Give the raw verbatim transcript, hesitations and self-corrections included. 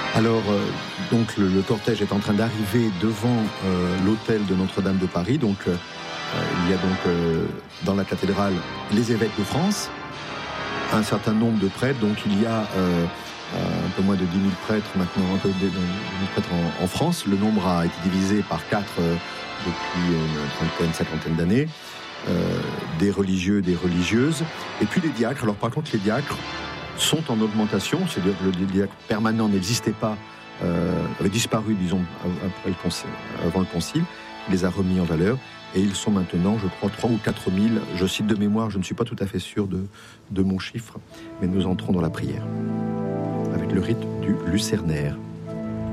Alors, euh, donc le, le cortège est en train d'arriver devant euh, l'hôtel de Notre-Dame de Paris. Donc, euh, il y a donc euh, dans la cathédrale les évêques de France, un certain nombre de prêtres. Donc, il y a euh, un peu moins de dix mille prêtres maintenant, un peu de dix mille prêtres en, en France. Le nombre a été divisé par quatre euh, depuis une trentaine, cinquantaine d'années. Euh, des religieux, des religieuses, et puis les diacres. Alors, par contre, les diacres sont en augmentation, c'est-à-dire que le diacre permanent n'existait pas, euh, avait disparu, disons, après le concile, avant le concile. Il les a remis en valeur, et ils sont maintenant, je crois, trois ou quatre mille. Je cite de mémoire, je ne suis pas tout à fait sûr de, de mon chiffre, mais nous entrons dans la prière, avec le rite du lucernaire.